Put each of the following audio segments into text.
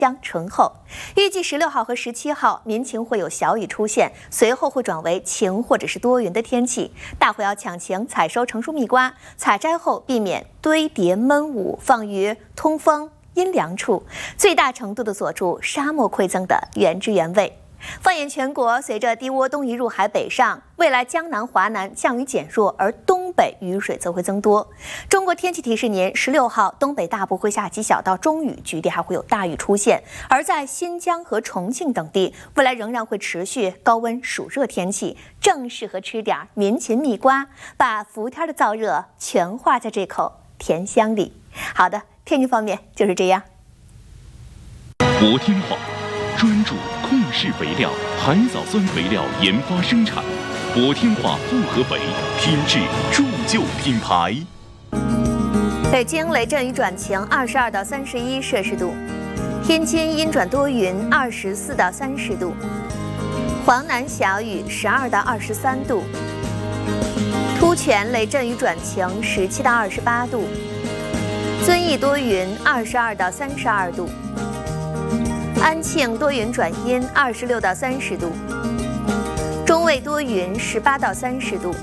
将醇厚。预计16号和17号民情会有小雨出现，随后会转为晴或者是多云的天气。大伙要抢情采收成熟蜜瓜，采摘后避免堆叠闷捂，放于通风阴凉处，最大程度的锁住沙漠馈赠的原汁原味。放眼全国，随着低涡东移入海北上，未来江南、华南降雨减弱，而东北雨水则会增多。中国天气提示您，16号东北大部会下起小到中雨，局地还会有大雨出现。而在新疆和重庆等地，未来仍然会持续高温暑热天气，正适合吃点民情蜜瓜，把伏天的燥热全化在这口甜香里。好的，天气方面就是这样。 国天化专注控制肥料、海藻酸肥料研发生产，国天化复合肥，品质铸就品牌。 北京雷阵雨转晴，22到31摄氏度；天津阴转多云，24到30度；黄南小雨，12到23度；突泉雷阵雨转晴，17到28度；遵义多云，22到32度；安庆多云转阴，26到30度；中卫多云，18到30度；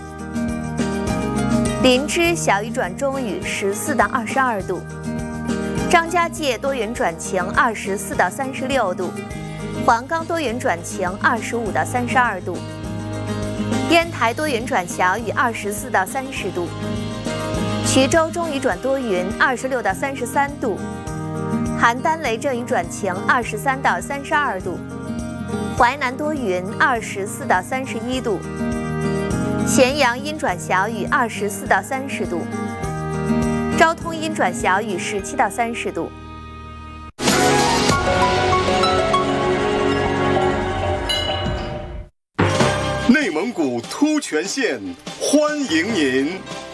林芝小雨转中雨，14到22度；张家界多云转晴，24到36度；黄冈多云转晴，25到32度；烟台多云转小雨，24到30度；衢州中雨转多云，26到33度；邯郸雷阵雨转晴，23到32度；淮南多云，24到31度；咸阳阴转小雨，24到30度；昭通阴转小雨，17到30度。 内蒙古突泉县欢迎您。